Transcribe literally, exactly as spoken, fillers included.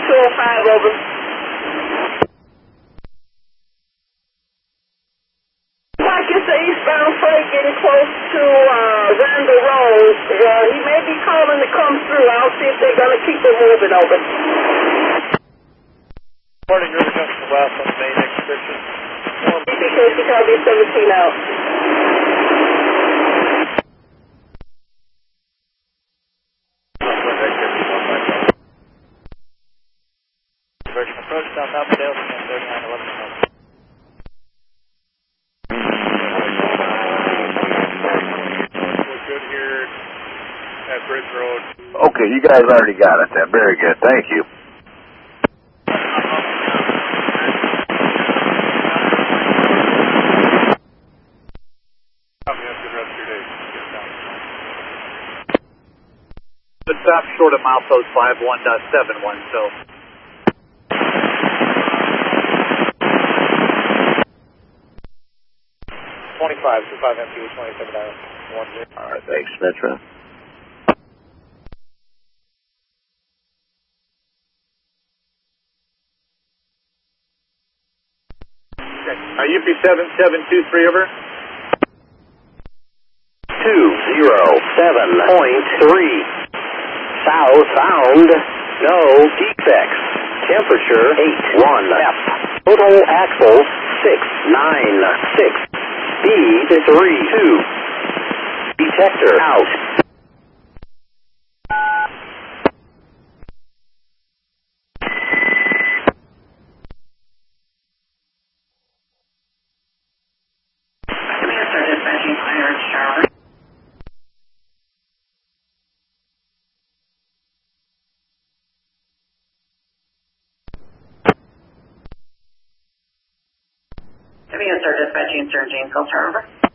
two oh five, over. Mike, it's the eastbound freight getting close to uh, Randall Road. Uh, he may be calling to come through. I'll see if they're going to keep it moving, over. Morning, River Junction West on the main exhibition. B P K C Copy seventeen out. Virgin approach, South Alpendale, thirty-nine eleven. We're good here at Bridge Road. Okay, you guys already got it then. Very good. Thank you. Stop short of milepost five one point seven one, so. twenty-five, two five M P, twenty-seven one zero. All right, thanks, Metro. Okay. Uh, U P seven seven two three, over. two zero seven point three. Southbound, no defects. Temperature eight one F. Total axle six nine six. Speed three two. Detector out. Commander dispatching Iron Charlotte. Commander dispatching Sir James Gulf Harbor.